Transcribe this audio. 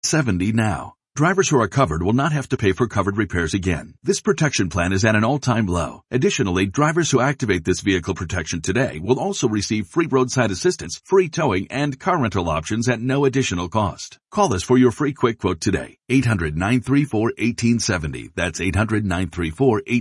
70 now. Drivers who are covered will not have to pay for covered repairs again. This protection plan is at an all-time low. Additionally, drivers who activate this vehicle protection today will also receive free roadside assistance, free towing, and car rental options at no additional cost. Call us for your free quick quote today. 800-934-1870. That's 800-934-1870.